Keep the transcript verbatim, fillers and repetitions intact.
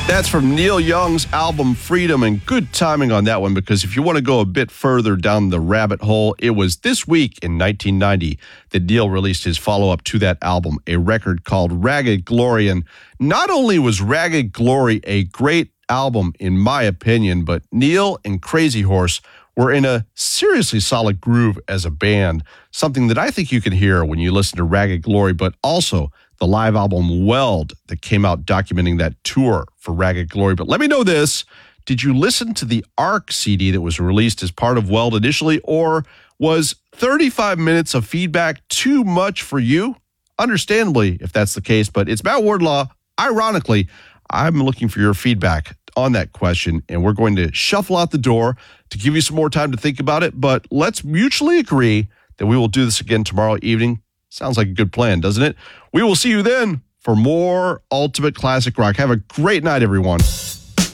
That's from Neil Young's album Freedom, and good timing on that one, because if you want to go a bit further down the rabbit hole, it was this week in nineteen ninety that Neil released his follow-up to that album, a record called Ragged Glory. And not only was Ragged Glory a great album, in my opinion, but Neil and Crazy Horse were in a seriously solid groove as a band, something that I think you can hear when you listen to Ragged Glory, but also the live album Weld that came out documenting that tour for Ragged Glory. But let me know this. Did you listen to the ARC C D that was released as part of Weld initially, or was thirty-five minutes of feedback too much for you? Understandably, if that's the case, but it's Matt Wardlaw. Ironically, I'm looking for your feedback on that question, and we're going to shuffle out the door to give you some more time to think about it, but let's mutually agree that we will do this again tomorrow evening. Sounds like a good plan, doesn't it? We will see you then for more Ultimate Classic Rock. Have a great night, everyone.